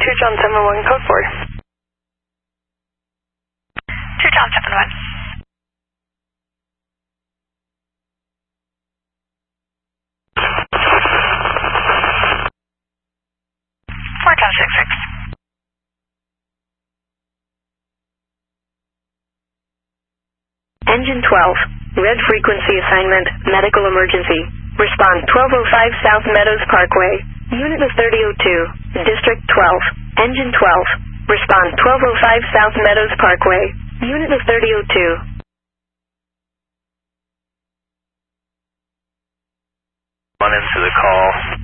John 71, code 4. 2 John 71. John 66. Engine 12, red frequency assignment, medical emergency. Respond 1205 South Meadows Parkway, unit of 3002, District 12, Engine 12. Respond 1205 South Meadows Parkway, unit of 3002. One into the call.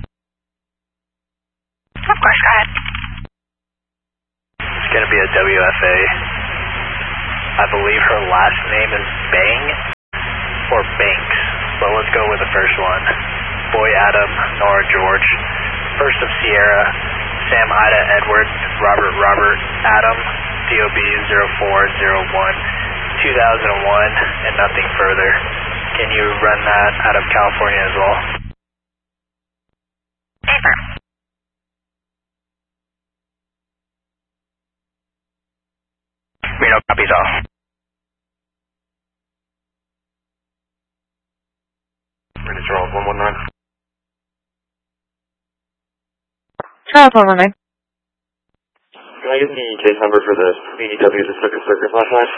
Of course, go ahead. It's going to be a WFA. I believe her last name is Bang or Banks, but let's go with the first one. Boy Adam, Nora George, first of Sierra, Sam Ida Edward, Robert Adam, DOB 0401, 2001, and nothing further. Can you run that out of California as well? Paper. Reno copies all. Reno Charles 119. Charles 119. Can I get the case number for the BDW that took a circus last night?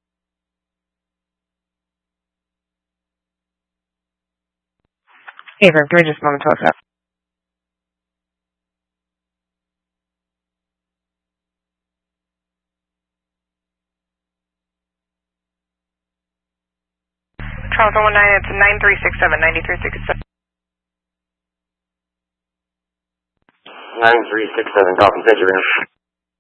Paper, give me just a moment to look it up. Charles 119, it's 9367, 9367. 9367, compensation room.